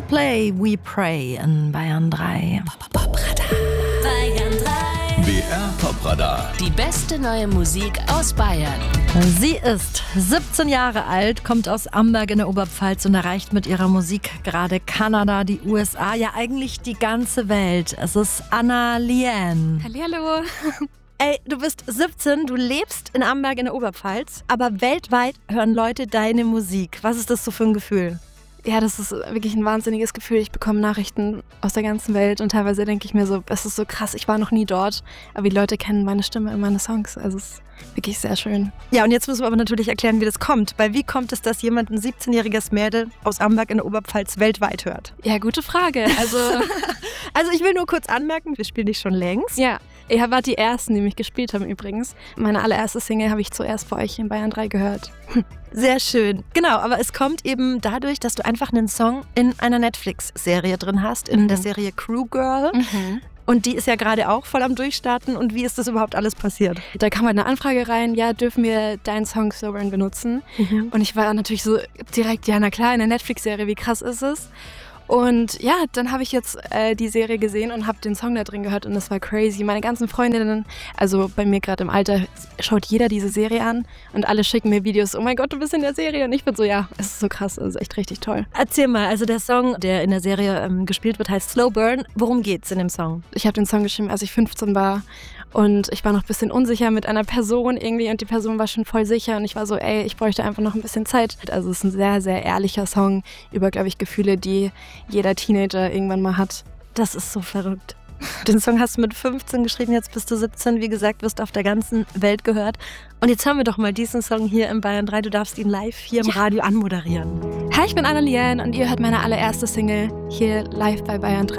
Coldplay, We Pray in Bayern 3. Bayern 3. BR Popradar. Die beste neue Musik aus Bayern. Sie ist 17 Jahre alt, kommt aus Amberg in der Oberpfalz und erreicht mit ihrer Musik gerade Kanada, die USA, ja eigentlich die ganze Welt. Es ist Anna Liane. Hallihallo. Ey, du bist 17, du lebst in Amberg in der Oberpfalz, aber weltweit hören Leute deine Musik. Was ist das so für ein Gefühl? Ja, das ist wirklich ein wahnsinniges Gefühl. Ich bekomme Nachrichten aus der ganzen Welt und teilweise denke ich mir so, es ist so krass, ich war noch nie dort, aber die Leute kennen meine Stimme und meine Songs. Also es ist wirklich sehr schön. Ja, und jetzt müssen wir aber natürlich erklären, wie das kommt. Weil wie kommt es, dass jemand ein 17-jähriges Mädel aus Amberg in der Oberpfalz weltweit hört? Ja, gute Frage. Also ich will nur kurz anmerken, wir spielen dich schon längst. Ja, ihr wart die Ersten, die mich gespielt haben übrigens. Meine allererste Single habe ich zuerst bei euch in Bayern 3 gehört. Sehr schön. Genau, aber es kommt eben dadurch, dass du einfach einen Song in einer Netflix-Serie drin hast, in der Serie Crew Girl. Und die ist ja gerade auch voll am Durchstarten. Und wie ist das überhaupt alles passiert? Da kam halt eine Anfrage rein, ja, dürfen wir deinen Song Sovereign benutzen? Und ich war natürlich so direkt, ja, na klar, in der Netflix-Serie, wie krass ist es? Und ja, dann habe ich jetzt die Serie gesehen und habe den Song da drin gehört und das war crazy. Meine ganzen Freundinnen, also bei mir gerade im Alter, schaut jeder diese Serie an und alle schicken mir Videos, oh mein Gott, du bist in der Serie. Und ich bin so, ja, es ist so krass, es ist echt richtig toll. Erzähl mal, also der Song, der in der Serie gespielt wird, heißt Slow Burn. Worum geht's in dem Song? Ich habe den Song geschrieben, als ich 15 war und ich war noch ein bisschen unsicher mit einer Person irgendwie und die Person war schon voll sicher und ich war so, ey, ich bräuchte einfach noch ein bisschen Zeit. Also es ist ein sehr, sehr ehrlicher Song über, glaube ich, Gefühle, die jeder Teenager irgendwann mal hat. Das ist so verrückt. Den Song hast du mit 15 geschrieben, jetzt bist du 17, wie gesagt, wirst auf der ganzen Welt gehört. Und jetzt haben wir doch mal diesen Song hier in Bayern 3, du darfst ihn live hier im Radio anmoderieren. Hi, ich bin Anna Liane und ihr hört meine allererste Single hier live bei Bayern 3.